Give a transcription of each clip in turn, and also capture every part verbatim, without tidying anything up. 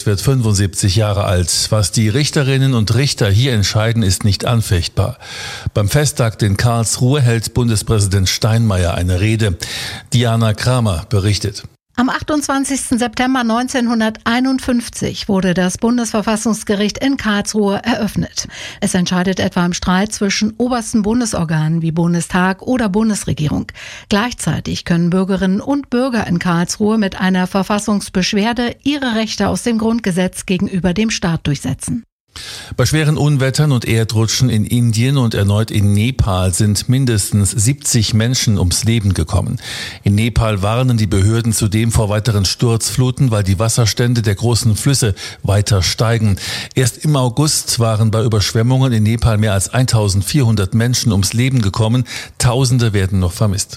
Gericht wird fünfundsiebzig Jahre alt. Was die Richterinnen und Richter hier entscheiden, ist nicht anfechtbar. Beim Festtag in Karlsruhe hält Bundespräsident Steinmeier eine Rede. Diana Kramer berichtet. Am achtundzwanzigsten September neunzehnhunderteinundfünfzig wurde das Bundesverfassungsgericht in Karlsruhe eröffnet. Es entscheidet etwa im Streit zwischen obersten Bundesorganen wie Bundestag oder Bundesregierung. Gleichzeitig können Bürgerinnen und Bürger in Karlsruhe mit einer Verfassungsbeschwerde ihre Rechte aus dem Grundgesetz gegenüber dem Staat durchsetzen. Bei schweren Unwettern und Erdrutschen in Indien und erneut in Nepal sind mindestens siebzig Menschen ums Leben gekommen. In Nepal warnen die Behörden zudem vor weiteren Sturzfluten, weil die Wasserstände der großen Flüsse weiter steigen. Erst im August waren bei Überschwemmungen in Nepal mehr als eintausendvierhundert Menschen ums Leben gekommen. Tausende werden noch vermisst.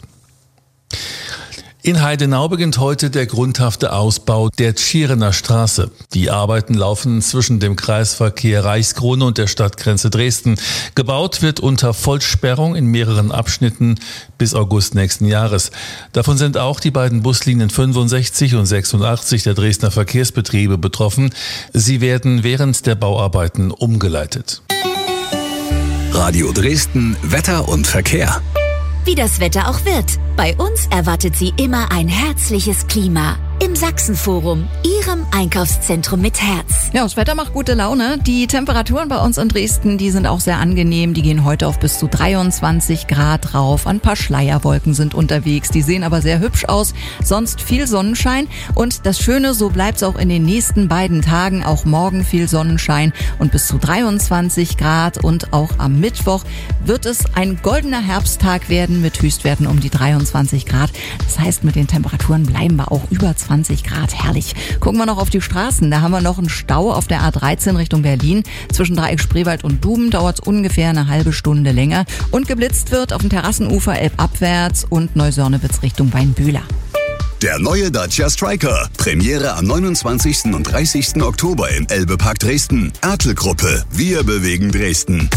In Heidenau beginnt heute der grundhafte Ausbau der Tschierener Straße. Die Arbeiten laufen zwischen dem Kreisverkehr Reichskrone und der Stadtgrenze Dresden. Gebaut wird unter Vollsperrung in mehreren Abschnitten bis August nächsten Jahres. Davon sind auch die beiden Buslinien fünfundsechzig und sechsundachtzig der Dresdner Verkehrsbetriebe betroffen. Sie werden während der Bauarbeiten umgeleitet. Radio Dresden, Wetter und Verkehr. Wie das Wetter auch wird. Bei uns erwartet Sie immer ein herzliches Klima. Im Sachsenforum, Ihrem Einkaufszentrum mit Herz. Ja, das Wetter macht gute Laune. Die Temperaturen bei uns in Dresden, die sind auch sehr angenehm. Die gehen heute auf bis zu dreiundzwanzig Grad rauf. Ein paar Schleierwolken sind unterwegs. Die sehen aber sehr hübsch aus. Sonst viel Sonnenschein. Und das Schöne, so bleibt es auch in den nächsten beiden Tagen. Auch morgen viel Sonnenschein und bis zu dreiundzwanzig Grad. Und auch am Mittwoch wird es ein goldener Herbsttag werden mit Höchstwerten um die dreiundzwanzig Grad. Das heißt, mit den Temperaturen bleiben wir auch über zwanzig Grad. Herrlich. Gucken wir noch auf die Straßen. Da haben wir noch einen Stau auf der A dreizehn Richtung Berlin. Zwischen Dreieck Spreewald und Duben dauert es ungefähr eine halbe Stunde länger. Und geblitzt wird auf dem Terrassenufer elbabwärts und Neusörnewitz Richtung Weinbühler. Der neue Dacia Stryker. Premiere am neunundzwanzigsten und dreißigsten Oktober im Elbe-Park Dresden. Ertl-Gruppe. Wir bewegen Dresden.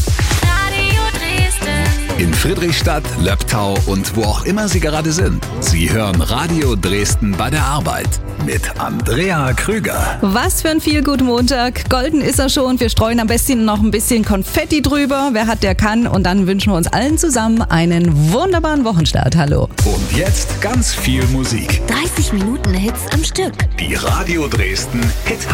In Friedrichstadt, Löbtau und wo auch immer Sie gerade sind. Sie hören Radio Dresden bei der Arbeit mit Andrea Krüger. Was für ein Feel-Good-Montag. Golden ist er schon. Wir streuen am besten noch ein bisschen Konfetti drüber. Wer hat, der kann. Und dann wünschen wir uns allen zusammen einen wunderbaren Wochenstart. Hallo. Und jetzt ganz viel Musik. dreißig Minuten Hits am Stück. Die Radio Dresden Hit